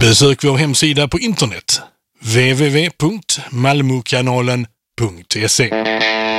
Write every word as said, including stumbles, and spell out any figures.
Besök vår hemsida på internet w w w punkt malmokanalen punkt se.